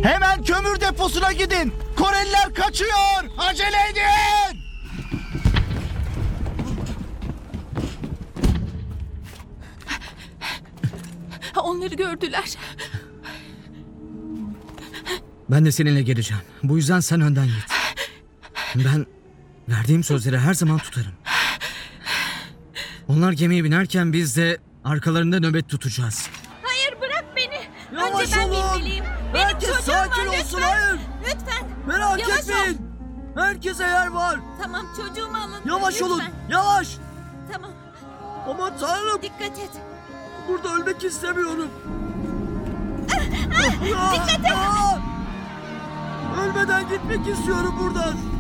Hemen kömür deposuna gidin. Koreliler kaçıyor. Acele edin. Onları gördüler. Ben de seninle geleceğim. Bu yüzden sen önden git. Ben verdiğim sözleri her zaman tutarım. Onlar gemiye binerken biz de arkalarında nöbet tutacağız. Hayır, bırak beni. Yavaş Önce ben olun. binmeliyim. Benim Herkes çocuğum sakin var, olsun, lütfen. hayır. Lütfen. Merak Yavaş etmeyin. Herkese yer var. Tamam, çocuğumu alın. Yavaş lütfen. olun. Yavaş. Tamam, Aman tanrım. dikkat et. Burada ölmek istemiyorum. Dikkat et. Ölmeden gitmek istiyorum buradan.